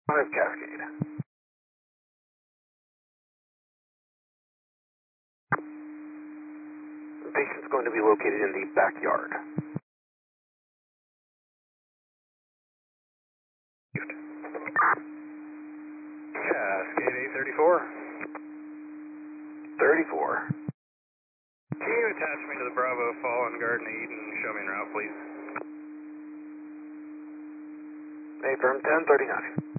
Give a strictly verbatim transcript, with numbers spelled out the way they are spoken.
five Cascade. The patient's going to be located in the backyard. Cascade eight thirty-four. thirty-four. Can you attach me to the Bravo Fallen Garden eight and show me en route, please? A firm ten thirty-nine.